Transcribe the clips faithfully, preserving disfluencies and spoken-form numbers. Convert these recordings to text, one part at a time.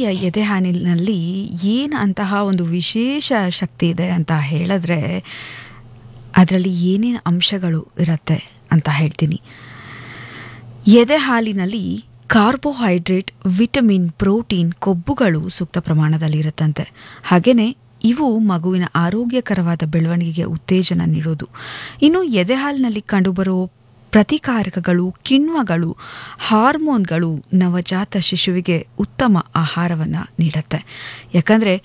ತಾಯಿಯ ಎದೆ ಹಾಲಿನಲ್ಲಿ ಏನು ಅಂತಹ ಒಂದು ವಿಶೇಷ ಶಕ್ತಿ ಇದೆ ಅಂತ ಹೇಳಿದ್ರೆ ಅದರಲ್ಲಿ ಏನೇನು ಅಂಶಗಳು ಇರುತ್ತೆ ಅಂತ ಹೇಳ್ತೀನಿ. ಎದೆ ಹಾಲಿನಲ್ಲಿ ಕಾರ್ಬೋಹೈಡ್ರೇಟ್, ವಿಟಮಿನ್, ಪ್ರೋಟೀನ್, ಕೊಬ್ಬುಗಳು ಸೂಕ್ತ ಪ್ರಮಾಣದಲ್ಲಿ ಇರುತ್ತಂತೆ. ಹಾಗೆಯೇ ಇವು ಮಗುವಿನ ಆರೋಗ್ಯಕರವಾದ ಬೆಳವಣಿಗೆಗೆ ಉತ್ತೇಜನ ನೀಡೋದು. ಇನ್ನು ಎದೆ ಹಾಲಿನಲ್ಲಿ ಕಂಡುಬರೋ ಪ್ರತಿಕಾರಕಗಳು, ಕಿಣ್ವಗಳು, ಹಾರ್ಮೋನ್ಗಳು ನವಜಾತ ಶಿಶುವಿಗೆ ಉತ್ತಮ ಆಹಾರವನ್ನು ನೀಡುತ್ತೆ. ಯಾಕಂದರೆ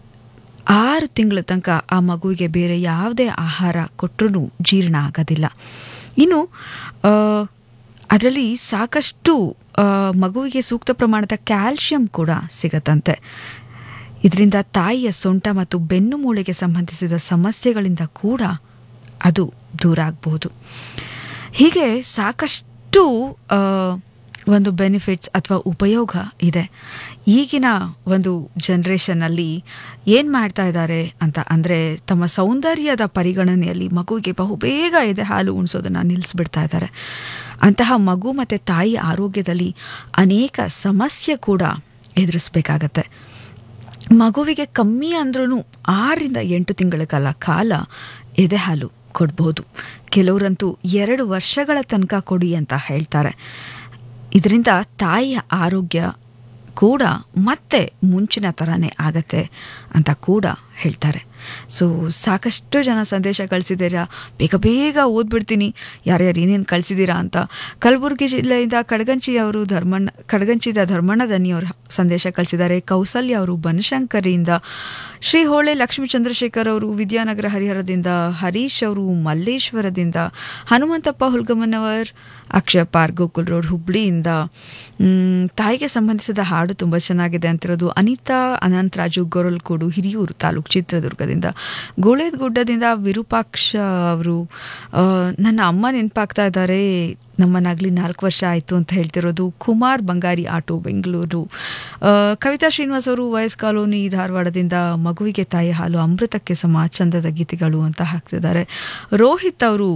ಆರು ತಿಂಗಳ ತನಕ ಆ ಮಗುವಿಗೆ ಬೇರೆ ಯಾವುದೇ ಆಹಾರ ಕೊಟ್ಟರೂ ಜೀರ್ಣ ಆಗೋದಿಲ್ಲ. ಇನ್ನು ಅದರಲ್ಲಿ ಸಾಕಷ್ಟು ಮಗುವಿಗೆ ಸೂಕ್ತ ಪ್ರಮಾಣದ ಕ್ಯಾಲ್ಶಿಯಂ ಕೂಡ ಸಿಗತ್ತಂತೆ. ಇದರಿಂದ ತಾಯಿಯ ಸೊಂಟ ಮತ್ತು ಬೆನ್ನು ಮೂಳೆಗೆ ಸಂಬಂಧಿಸಿದ ಸಮಸ್ಯೆಗಳಿಂದ ಕೂಡ ಅದು ದೂರ ಆಗಬಹುದು. ಹೀಗೆ ಸಾಕಷ್ಟು ಒಂದು ಬೆನಿಫಿಟ್ಸ್ ಅಥವಾ ಉಪಯೋಗ ಇದೆ. ಈಗಿನ ಒಂದು ಜನ್ರೇಷನ್ನಲ್ಲಿ ಏನು ಮಾಡ್ತಾ ಇದ್ದಾರೆ ಅಂತ ಅಂದರೆ, ತಮ್ಮ ಸೌಂದರ್ಯದ ಪರಿಗಣನೆಯಲ್ಲಿ ಮಗುವಿಗೆ ಬಹುಬೇಗ ಎದೆ ಹಾಲು ಉಣಿಸೋದನ್ನು ನಿಲ್ಲಿಸ್ಬಿಡ್ತಾ ಇದ್ದಾರೆ. ಅಂತಹ ಮಗು ಮತ್ತು ತಾಯಿ ಆರೋಗ್ಯದಲ್ಲಿ ಅನೇಕ ಸಮಸ್ಯೆ ಕೂಡ ಎದುರಿಸಬೇಕಾಗತ್ತೆ. ಮಗುವಿಗೆ ಕಮ್ಮಿ ಅಂದ್ರೂ ಆರರಿಂದ ಎಂಟು ತಿಂಗಳ ಕಾಲ ಕಾಲ ಎದೆ ಹಾಲು ಕೊಡ್ಬೋದು. ಕೆಲವರಂತೂ ಎರಡು ವರ್ಷಗಳ ತನಕ ಕೊಡಿ ಅಂತ ಹೇಳ್ತಾರೆ. ಇದರಿಂದ ತಾಯಿಯ ಆರೋಗ್ಯ ಕೂಡ ಮತ್ತೆ ಮುಂಚಿನ ಥರನೇ ಆಗತ್ತೆ ಅಂತ ಕೂಡ ಹೇಳ್ತಾರೆ. ಸೊ ಸಾಕಷ್ಟು ಜನ ಸಂದೇಶ ಕಳಿಸಿದ್ದೀರಾ, ಬೇಗ ಬೇಗ ಓದ್ಬಿಡ್ತೀನಿ ಯಾರ್ಯಾರು ಏನೇನು ಕಳಿಸಿದ್ದೀರಾ ಅಂತ. ಕಲಬುರಗಿ ಜಿಲ್ಲೆಯಿಂದ ಕಡಗಂಚಿ ಅವರು ಧರ್ಮಣ್ಣ ಕಡಗಂಚಿದ ಧರ್ಮಣ್ಣ ದನಿಯವರು ಸಂದೇಶ ಕಳಿಸಿದ್ದಾರೆ. ಕೌಸಲ್ಯ ಅವರು ಬನಶಂಕರಿಯಿಂದ, ಶ್ರೀ ಹೋಳೆ ಲಕ್ಷ್ಮೀ ಚಂದ್ರಶೇಖರ್ ಅವರು ವಿದ್ಯಾನಗರ ಹರಿಹರದಿಂದ, ಹರೀಶ್ ಅವರು ಮಲ್ಲೇಶ್ವರದಿಂದ, ಹನುಮಂತಪ್ಪ ಹುಲ್ಗಮ್ಮನವರ್ ಅಕ್ಷಯ ಪಾರ್ಕ್ ಗೋಕುಲ್ ರೋಡ್ ಹುಬ್ಳಿಯಿಂದ ತಾಯಿಗೆ ಸಂಬಂಧಿಸಿದ ಹಾಡು ತುಂಬ ಚೆನ್ನಾಗಿದೆ ಅಂತಿರೋದು ಅನಿತಾ ಅನಂತರಾಜು ಗೊರಲ್ಕೋಡು ಹಿರಿಯೂರು ತಾಲೂಕು ಚಿತ್ರದುರ್ಗದಿಂದ, ಗೋಳೆದಗುಡ್ಡದಿಂದ ವಿರೂಪಾಕ್ಷ ಅವರು ನನ್ನ ಅಮ್ಮ ನೆನಪಾಗ್ತಾ ಇದ್ದಾರೆ, ನಮ್ಮನಾಗಲಿ ನಾಲ್ಕು ವರ್ಷ ಆಯಿತು ಅಂತ ಹೇಳ್ತಿರೋದು. ಕುಮಾರ್ ಬಂಗಾರಿ ಆಟೋ ಬೆಂಗಳೂರು, ಕವಿತಾ ಶ್ರೀನಿವಾಸ್ ಅವರು ವಯಸ್ ಕಾಲೋನಿ ಧಾರವಾಡದಿಂದ ಮಗುವಿಗೆ ತಾಯಿ ಹಾಲು ಅಮೃತಕ್ಕೆ ಸಮ ಚಂದದ ಗೀತೆಗಳು ಅಂತ ಹಾಕ್ತಿದ್ದಾರೆ. ರೋಹಿತ್ ಅವರು